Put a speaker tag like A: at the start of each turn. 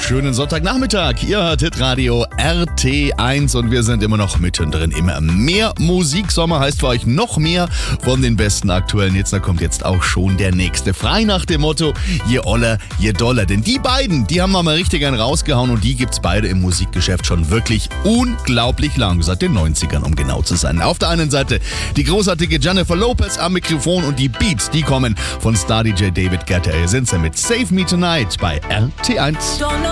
A: Schönen Sonntagnachmittag. Ihr hört Hitradio RT1 und wir sind immer noch mittendrin im Mehr-Musik-Sommer. Heißt für euch noch mehr von den besten aktuellen Hits. Da kommt jetzt auch schon der nächste. Frei nach dem Motto, je oller, je doller. Denn die beiden, die haben mal richtig einen rausgehauen und die gibt's beide im Musikgeschäft schon wirklich unglaublich lang. Seit den 90ern, um genau zu sein. Auf der einen Seite die großartige Jennifer Lopez am Mikrofon und die Beats, die kommen von Star-DJ David Guetta. Hier sind sie mit Save Me Tonight bei RT1.
B: Don't know